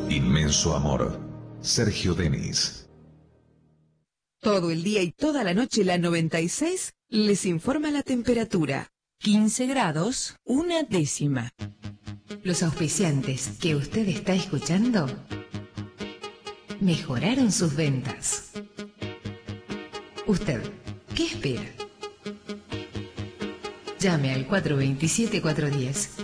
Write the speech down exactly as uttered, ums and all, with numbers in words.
Inmenso amor. Sergio Denis. Todo el día y toda la noche la noventa y seis les informa la temperatura. quince grados, una décima. Los auspiciantes que usted está escuchando mejoraron sus ventas. ¿Usted qué espera? Llame al cuatro dos siete, cuatro uno cero